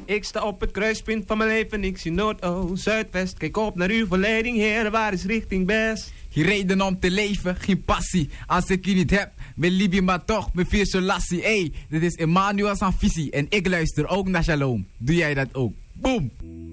Ik sta op het kruispunt van mijn leven, ik zie Noord, Oost, Zuidwest. Kijk op naar uw verleiding, Heer, waar is richting best? Geen reden om te leven, geen passie. Als ik je niet heb, ben Libi maar toch, mijn vier Solassie. Hey, dit is Emmanuel Sanfisi en ik luister ook naar Shalom. Doe jij dat ook? Boom!